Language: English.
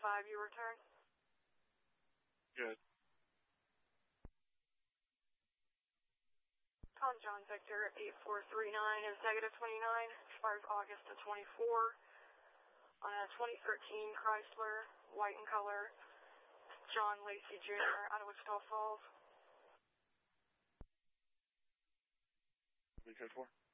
5 you return? Good. Con John Victor 8439 is -29, expires August of 24. On a 2013 Chrysler, white in color, John Lacey Jr. out of Wichita Falls. What are you code for?